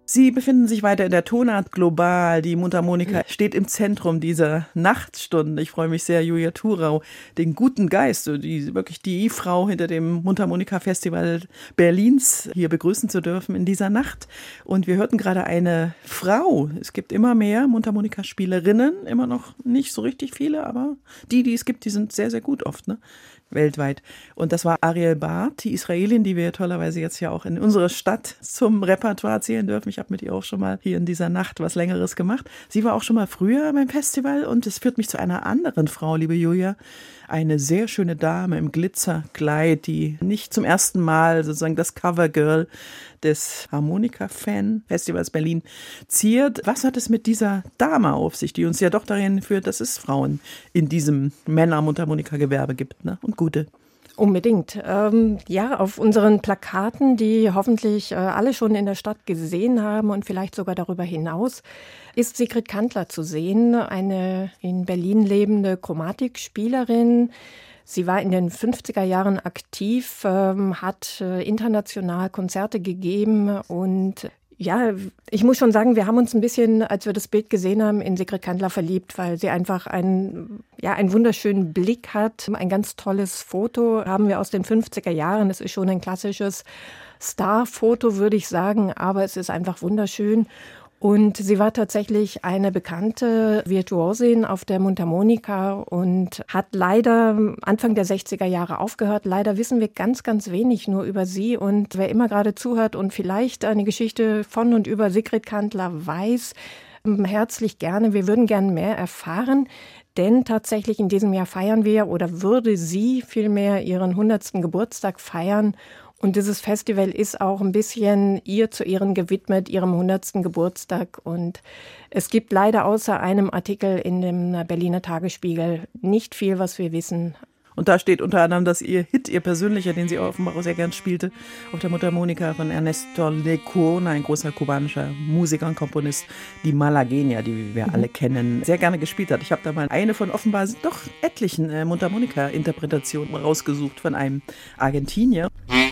Sie befinden sich weiter in der Tonart Global. Die Mundharmonika steht im Zentrum dieser Nachtstunden. Ich freue mich sehr, Julia Thurau, den guten Geist, wirklich die Frau hinter dem Mundharmonika-Festival Berlins, hier begrüßen zu dürfen in dieser Nacht. Und wir hörten gerade eine Frau. Es gibt immer mehr Mundharmonikaspielerinnen, immer noch nicht so richtig viele, aber die es gibt, die sind sehr, sehr gut oft, ne? Weltweit. Und das war Ariel Barth, die Israelin, die wir tollerweise jetzt ja auch in unserer Stadt zum Repertoire zählen dürfen. Ich habe mit ihr auch schon mal hier in dieser Nacht was Längeres gemacht. Sie war auch schon mal früher beim Festival und es führt mich zu einer anderen Frau, liebe Julia. Eine sehr schöne Dame im Glitzerkleid, die nicht zum ersten Mal sozusagen das Covergirl des Harmonika-Fan-Festivals Berlin ziert. Was hat es mit dieser Dame auf sich, die uns ja doch dahin führt, dass es Frauen in diesem Männer-Mundharmonika-Gewerbe gibt, ne? Und gute. Unbedingt. Ja, auf unseren Plakaten, die hoffentlich alle schon in der Stadt gesehen haben und vielleicht sogar darüber hinaus, ist Sigrid Kantler zu sehen, eine in Berlin lebende Chromatikspielerin. Sie war in den 50er Jahren aktiv, hat international Konzerte gegeben und ja, ich muss schon sagen, wir haben uns ein bisschen, als wir das Bild gesehen haben, in Sigrid Kantler verliebt, weil sie einfach einen wunderschönen Blick hat. Ein ganz tolles Foto haben wir aus den 50er Jahren. Es ist schon ein klassisches Star-Foto, würde ich sagen, aber es ist einfach wunderschön. Und sie war tatsächlich eine bekannte Virtuosin auf der Mundharmonika und hat leider Anfang der 60er Jahre aufgehört. Leider wissen wir ganz, ganz wenig nur über sie. Und wer immer gerade zuhört und vielleicht eine Geschichte von und über Sigrid Kantler weiß, herzlich gerne. Wir würden gerne mehr erfahren. Denn tatsächlich in diesem Jahr feiern wir oder würde sie vielmehr ihren 100. Geburtstag feiern. Und dieses Festival ist auch ein bisschen ihr zu Ehren gewidmet, ihrem 100. Geburtstag. Und es gibt leider außer einem Artikel in dem Berliner Tagesspiegel nicht viel, was wir wissen. Und da steht unter anderem, dass ihr Hit, ihr persönlicher, den sie offenbar auch sehr gern spielte, auf der Mundharmonika von Ernesto Lecona, ein großer kubanischer Musiker und Komponist, die Malagueña, die wir alle kennen, sehr gerne gespielt hat. Ich habe da mal eine von offenbar doch etlichen Mundharmonika-Interpretationen rausgesucht von einem Argentinier.